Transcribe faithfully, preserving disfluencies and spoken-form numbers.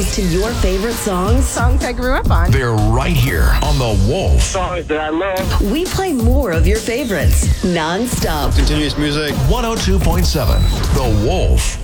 songs to your favorite songs. Songs I grew up on. They're right here on The Wolf. Songs that I love. We play more of your favorites, non-stop. Continuous music. one oh two point seven The Wolf.